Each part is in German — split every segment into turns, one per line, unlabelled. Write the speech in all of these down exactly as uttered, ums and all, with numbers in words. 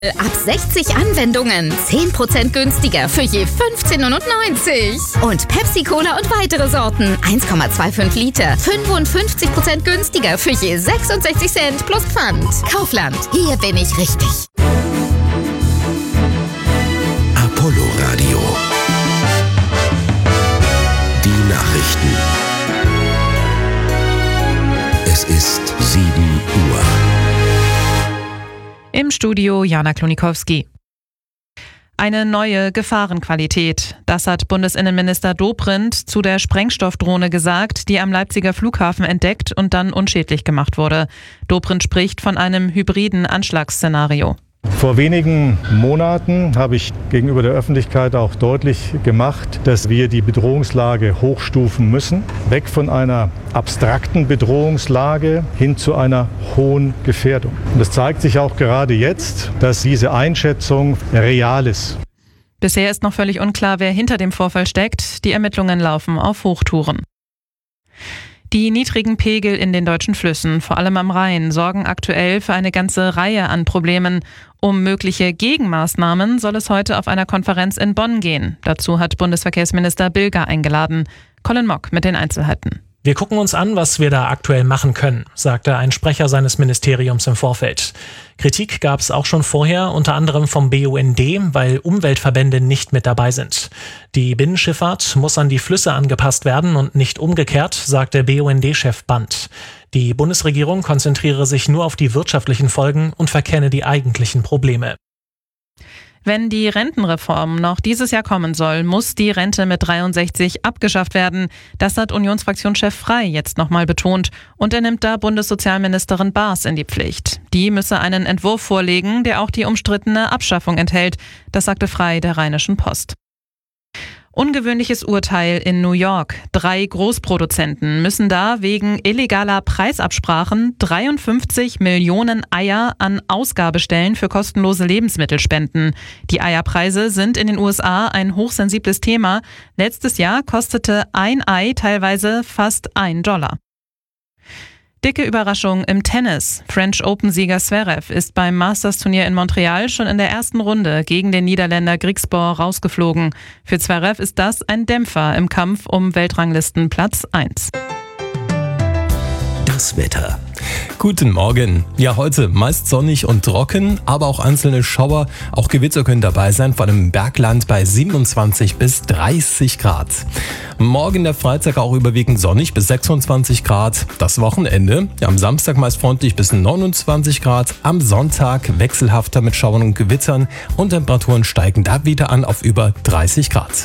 Ab sechzig Anwendungen, zehn Prozent günstiger für je fünfzehn neunundneunzig. Und Pepsi-Cola und weitere Sorten, eins Komma fünfundzwanzig Liter, fünfundfünfzig Prozent günstiger für je sechsundsechzig Cent plus Pfand. Kaufland, hier bin ich richtig.
Apollo Radio. Die Nachrichten. Es ist sieben Uhr.
Im Studio Jana Klonikowski. Eine neue Gefahrenqualität. Das hat Bundesinnenminister Dobrindt zu der Sprengstoffdrohne gesagt, die am Leipziger Flughafen entdeckt und dann unschädlich gemacht wurde. Dobrindt spricht von einem hybriden Anschlagsszenario.
Vor wenigen Monaten habe ich gegenüber der Öffentlichkeit auch deutlich gemacht, dass wir die Bedrohungslage hochstufen müssen. Weg von einer abstrakten Bedrohungslage hin zu einer hohen Gefährdung. Und es zeigt sich auch gerade jetzt, dass diese Einschätzung real ist.
Bisher ist noch völlig unklar, wer hinter dem Vorfall steckt. Die Ermittlungen laufen auf Hochtouren. Die niedrigen Pegel in den deutschen Flüssen, vor allem am Rhein, sorgen aktuell für eine ganze Reihe an Problemen. Um mögliche Gegenmaßnahmen soll es heute auf einer Konferenz in Bonn gehen. Dazu hat Bundesverkehrsminister Bilger eingeladen. Colin Mock mit den Einzelheiten.
Wir gucken uns an, was wir da aktuell machen können, sagte ein Sprecher seines Ministeriums im Vorfeld. Kritik gab es auch schon vorher, unter anderem vom B U N D, weil Umweltverbände nicht mit dabei sind. Die Binnenschifffahrt muss an die Flüsse angepasst werden und nicht umgekehrt, sagte B U N D-Chef Band. Die Bundesregierung konzentriere sich nur auf die wirtschaftlichen Folgen und verkenne die eigentlichen Probleme.
Wenn die Rentenreform noch dieses Jahr kommen soll, muss die Rente mit dreiundsechzig abgeschafft werden. Das hat Unionsfraktionschef Frey jetzt nochmal betont. Und er nimmt da Bundessozialministerin Baas in die Pflicht. Die müsse einen Entwurf vorlegen, der auch die umstrittene Abschaffung enthält. Das sagte Frey der Rheinischen Post. Ungewöhnliches Urteil in New York. Drei Großproduzenten müssen da wegen illegaler Preisabsprachen dreiundfünfzig Millionen Eier an Ausgabestellen für kostenlose Lebensmittel spenden. Die Eierpreise sind in den U S A ein hochsensibles Thema. Letztes Jahr kostete ein Ei teilweise fast ein Dollar. Dicke Überraschung im Tennis. French Open-Sieger Zverev ist beim Masters-Turnier in Montreal schon in der ersten Runde gegen den Niederländer Griekspoor rausgeflogen. Für Zverev ist das ein Dämpfer im Kampf um Weltranglistenplatz eins.
Das Wetter.
Guten Morgen. Ja, heute meist sonnig und trocken, aber auch einzelne Schauer. Auch Gewitter können dabei sein, vor allem im Bergland bei siebenundzwanzig bis dreißig Grad. Morgen der Freitag auch überwiegend sonnig bis sechsundzwanzig Grad. Das Wochenende, ja, am Samstag meist freundlich bis neunundzwanzig Grad. Am Sonntag wechselhafter mit Schauern und Gewittern und Temperaturen steigen da wieder an auf über dreißig Grad.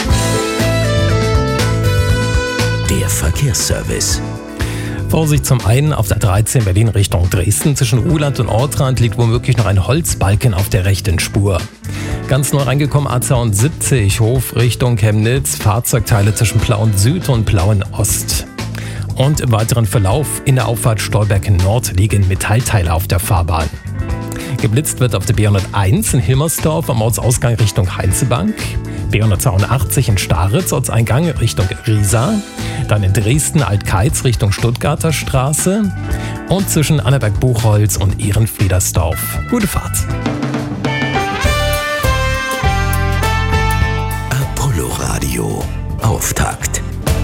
Der Verkehrsservice.
Vorsicht zum einen auf der dreizehn Berlin Richtung Dresden. Zwischen Ruhland und Ortrand liegt womöglich noch ein Holzbalken auf der rechten Spur. Ganz neu reingekommen A zweiundsiebzig Hof Richtung Chemnitz. Fahrzeugteile zwischen Plauen Süd und Plauen Ost. Und im weiteren Verlauf in der Auffahrt Stolberg Nord liegen Metallteile auf der Fahrbahn. Geblitzt wird auf der B hunderteins in Hilmersdorf am Ortsausgang Richtung Heinzebank. B hundertzweiundachtzig in Staritz, Ortseingang Richtung Riesa. Dann in Dresden Alt-Keitz Richtung Stuttgarter Straße. Und zwischen Annaberg-Buchholz und Ehrenfriedersdorf. Gute Fahrt.
Apollo Radio. Auftakt.